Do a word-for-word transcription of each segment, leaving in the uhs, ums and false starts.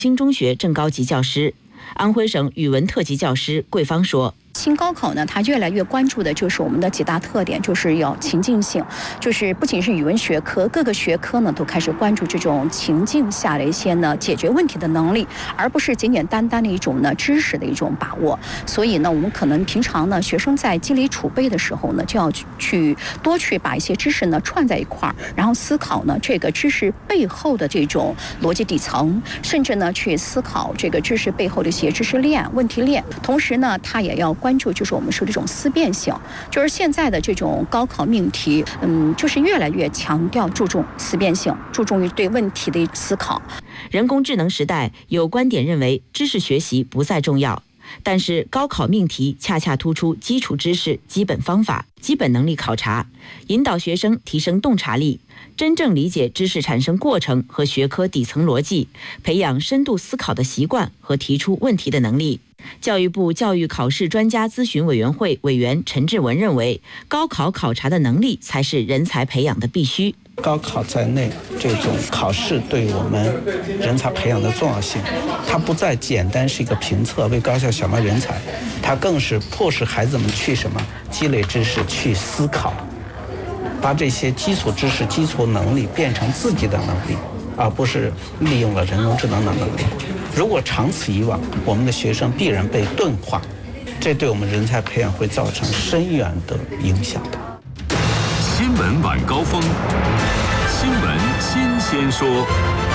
新中学正高级教师。安徽省语文特级教师桂芳说， 新高考呢，它越来越关注的就是我们的几大特点，就是要情境性，就是不仅是语文学科，各个学科呢都开始关注这种情境下的一些呢解决问题的能力，而不是简简单单的一种呢知识的一种把握。所以呢，我们可能平常呢，学生在积累储备的时候呢，就要去多去把一些知识呢串在一块儿，然后思考呢这个知识背后的这种逻辑底层，甚至呢去思考这个知识背后的一些知识链、问题链。同时呢，他也要关注就是我们说这种思辨性，就是现在的这种高考命题，嗯，就是越来越强调注重思辨性，注重于对问题的思考。 人工智能时代，有观点认为知识学习不再重要，但是高考命题恰恰突出基础知识、基本方法、基本能力考察，引导学生提升洞察力，真正理解知识产生过程和学科底层逻辑，培养深度思考的习惯和提出问题的能力。教育部教育考试专家咨询委员会委员陈志文认为，高考考察的能力才是人才培养的必须。 高考在内，这种考试对我们人才培养的重要性，它不再简单是一个评测为高校选拔人才，它更是迫使孩子们去什么积累知识，去思考，把这些基础知识、基础能力变成自己的能力，而不是利用了人工智能的能力。如果长此以往，我们的学生必然被钝化，这对我们人才培养会造成深远的影响的。 新闻晚高峰，新闻新鲜说。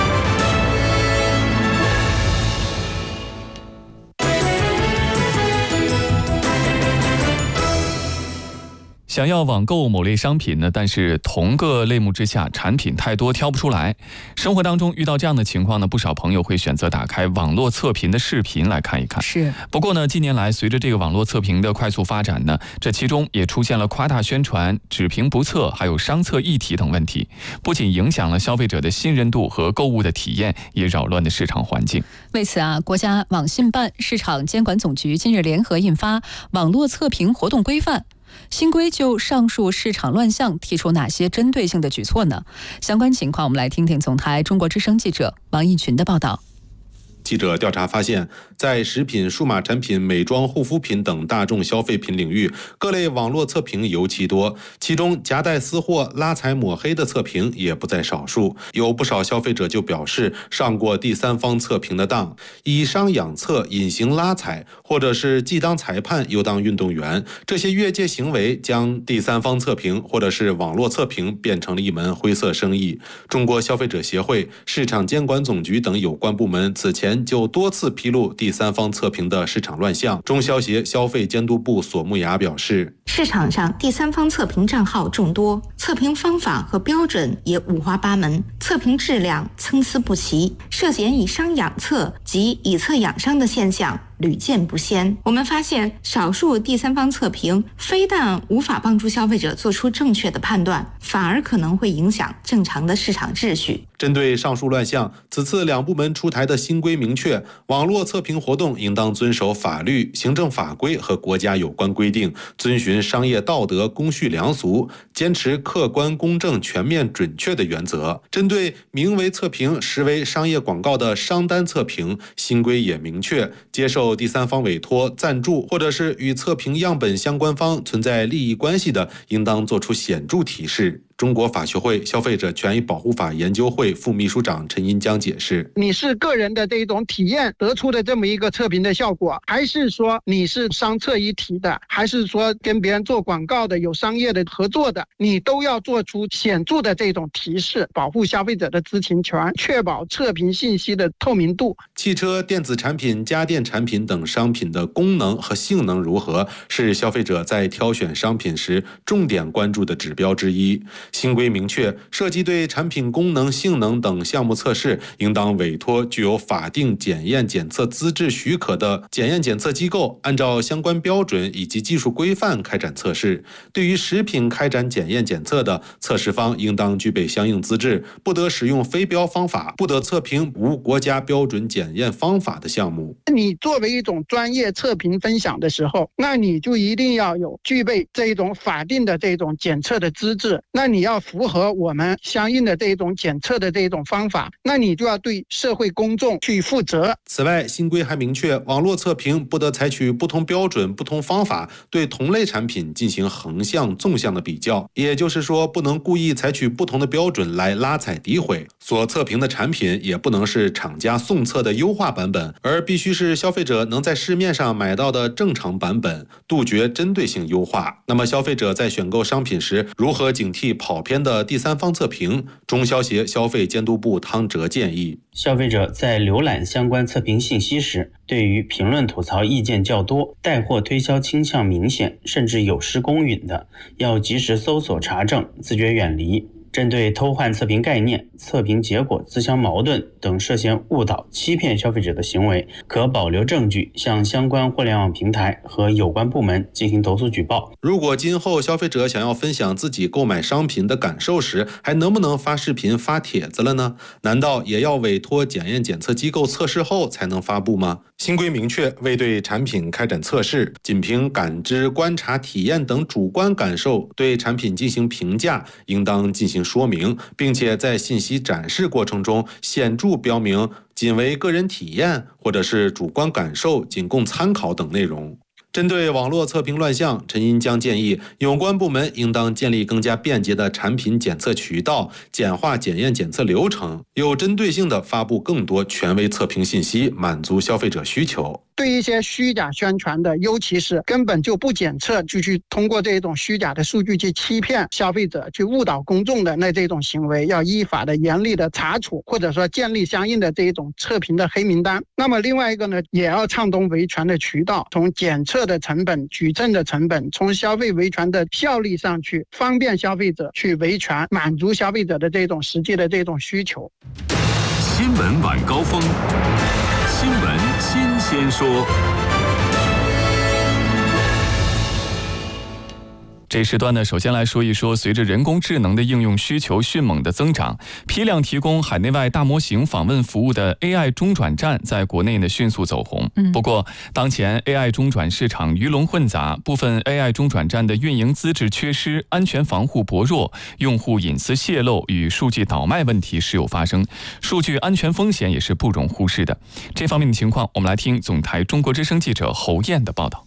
想要网购某类商品呢，但是同个类目之下产品太多挑不出来。生活当中遇到这样的情况呢，不少朋友会选择打开网络测评的视频来看一看。 是。 不过呢，近年来随着这个网络测评的快速发展呢，这其中也出现了夸大宣传、只评不测，还有商测议题等问题，不仅影响了消费者的信任度和购物的体验，也扰乱了市场环境。 为此啊，国家网信办、市场监管总局近日联合印发《网络测评活动规范》。新规就上述市场乱象提出哪些针对性的举措呢？相关情况我们来听听总台中国之声记者王义群的报道。 记者调查发现，在食品、数码产品、美妆、护肤品等大众消费品领域，各类网络测评尤其多，其中夹带私货、拉踩抹黑的测评也不在少数。有不少消费者就表示上过第三方测评的当，以商养测、隐形拉踩，或者是既当裁判又当运动员，这些越界行为将第三方测评或者是网络测评变成了一门灰色生意。中国消费者协会、市场监管总局等有关部门此前就多次披露第三方测评的市场乱象。中消协消费监督部索木雅表示， 市场上第三方测评账号众多，测评方法和标准也五花八门，测评质量参差不齐，涉嫌以商养测及以测养商的现象屡见不鲜。我们发现，少数第三方测评非但无法帮助消费者做出正确的判断，反而可能会影响正常的市场秩序。 针对上述乱象，此次两部门出台的新规明确，网络测评活动应当遵守法律、行政法规和国家有关规定，遵循商业道德、公序良俗，坚持客观、公正、全面、准确的原则。针对名为测评实为商业广告的商单测评，新规也明确，接受第三方委托、赞助或者是与测评样本相关方存在利益关系的，应当作出显著提示。中国法学会消费者权益保护法研究会副秘书长陈银江解释， 你是个人的这种体验得出的这么一个测评的效果，还是说你是商测一体的，还是说跟别人做广告的，有商业的合作的，你都要做出显著的这种提示，保护消费者的知情权，确保测评信息的透明度。 汽车、电子产品、家电产品等商品的功能和性能如何，是消费者在挑选商品时重点关注的指标之一。新规明确，涉及对产品功能、性能等项目测试，应当委托具有法定检验检测资质许可的检验检测机构，按照相关标准以及技术规范开展测试。对于食品开展检验检测的，测试方应当具备相应资质，不得使用非标方法，不得测评无国家标准检验方法的项目。 你作为一种专业测评分享的时候，那你就一定要有具备这种法定的这种检测的资质，那你你要符合我们相应的这种检测的这种方法，那你就要对社会公众去负责。 此外，新规还明确，网络测评不得采取不同标准、不同方法对同类产品进行横向、纵向的比较，也就是说，不能故意采取不同的标准来拉踩诋毁。所测评的产品也不能是厂家送测的优化版本，而必须是消费者能在市面上买到的正常版本，杜绝针对性优化。那么，消费者在选购商品时，如何警惕跑偏的第三方测评？中消协消费监督部汤哲建议， 消费者在浏览相关测评信息时，对于评论吐槽意见较多、带货推销倾向明显，甚至有失公允的，要及时搜索查证，自觉远离。针对偷换测评概念、测评结果自相矛盾等涉嫌误导、欺骗消费者的行为，可保留证据向相关互联网平台和有关部门进行投诉举报。 如果今后消费者想要分享自己购买商品的感受时，还能不能发视频、发帖子了呢？难道也要委托检验检测机构测试后才能发布吗？新规明确，未对产品开展测试，仅凭感知、观察、体验等主观感受对产品进行评价，应当进行说明，并且在信息展示过程中显著标明仅为个人体验或者是主观感受，仅供参考等内容。针对网络测评乱象，陈银江建议有关部门应当建立更加便捷的产品检测渠道，简化检验检测流程，有针对性地发布更多权威测评信息，满足消费者需求。 对一些虚假宣传的，尤其是根本就不检测，就去通过这种虚假的数据去欺骗消费者、去误导公众的那这种行为，要依法的严厉的查处，或者说建立相应的这种测评的黑名单。那么另外一个呢，也要畅通维权的渠道，从检测的成本、举证的成本，从消费维权的效率上去方便消费者去维权，满足消费者的这种实际的这种需求。 新闻晚高峰，新闻新鲜说。 这时段呢，首先来说一说，随着人工智能的应用需求迅猛的增长，批量提供海内外大模型访问服务的 A I 中转站在国内呢迅速走红。不过，当前 A I 中转市场鱼龙混杂，部分 A I 中转站的运营资质缺失、安全防护薄弱、用户隐私泄露与数据倒卖问题时有发生，数据安全风险也是不容忽视的。这方面的情况，我们来听总台中国之声记者侯燕的报道。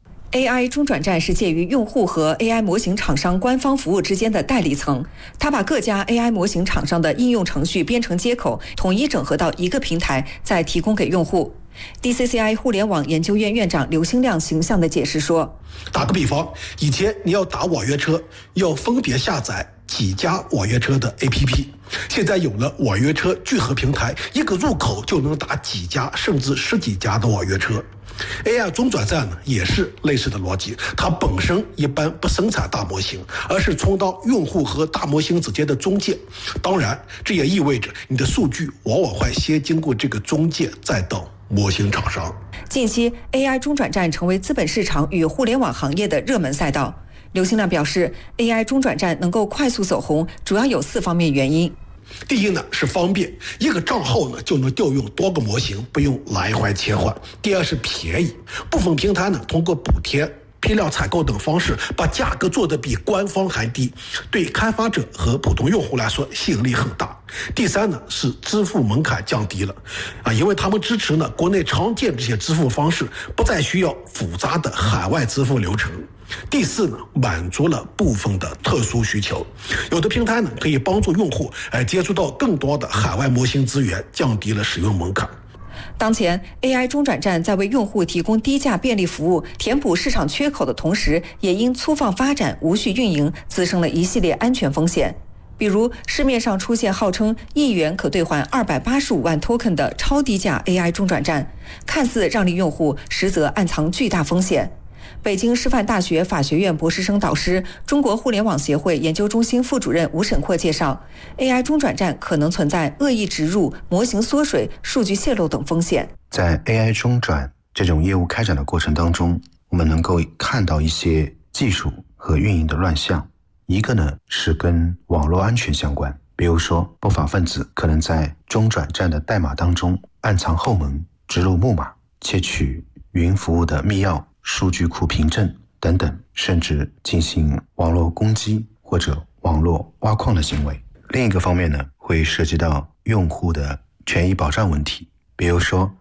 A I 中转站是介于用户和 A I 模型厂商官方服务之间的代理层，它把各家 A I 模型厂商的应用程序编程接口统一整合到一个平台，再提供给用户。D C C I 互联网研究院院长刘兴亮形象地解释说， 打个比方，以前你要打网约车，要分别下载几家网约车的 A P P， 现在有了网约车聚合平台，一个入口就能打几家甚至十几家的网约车。A I 中转站呢也是类似的逻辑，它本身一般不生产大模型，而是充当用户和大模型之间的中介。当然，这也意味着你的数据往往会先经过这个中介，再到模型厂商。 近期 A I 中转站成为资本市场与互联网行业的热门赛道。刘兴亮表示 ，A I 中转站能够快速走红，主要有四方面原因。 第一呢是方便，一个账号呢就能调用多个模型，不用来回切换。第二是便宜，部分平台呢通过补贴、批量采购等方式把价格做得比官方还低，对开发者和普通用户来说吸引力很大。第三呢是支付门槛降低了，啊，因为他们支持呢国内常见这些支付方式，不再需要复杂的海外支付流程。第四呢，满足了部分的特殊需求，有的平台呢可以帮助用户哎接触到更多的海外模型资源，降低了使用门槛。 当前 A I 中转站在为用户提供低价便利服务，填补市场缺口的同时，也因粗放发展、无序运营，滋生了一系列安全风险。比如，市面上出现号称一元可兑换二百八十五万 token 的超低价 A I 中转站，看似让利用户，实则暗藏巨大风险。北京师范大学法学院博士生导师、中国互联网协会研究中心副主任吴沈阔介绍 ，A I 中转站可能存在恶意植入、模型缩水、数据泄露等风险。 在 A I 中转这种业务开展的过程当中，我们能够看到一些技术和运营的乱象。一个呢是跟网络安全相关，比如说不法分子可能在中转站的代码当中暗藏后门、植入木马、窃取云服务的密钥、数据库凭证等等，甚至进行网络攻击或者网网络挖矿的行为。另一个方面呢，会涉及到用户的权益保障问题，比如说